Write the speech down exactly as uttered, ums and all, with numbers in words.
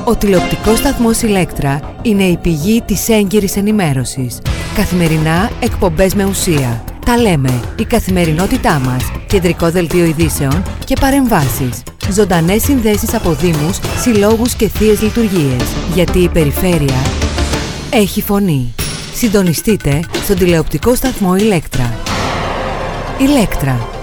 Ο τηλεοπτικός σταθμός Ηλέκτρα είναι η πηγή της έγκυρης ενημέρωσης. Καθημερινά εκπομπές με ουσία. Τα λέμε, η καθημερινότητά μας, κεντρικό δελτίο ειδήσεων και παρεμβάσεις. Ζωντανές συνδέσεις από δήμους, συλλόγους και θείες λειτουργίες. Γιατί η περιφέρεια έχει φωνή. Συντονιστείτε στον τηλεοπτικό σταθμό Ηλέκτρα. Ηλέκτρα.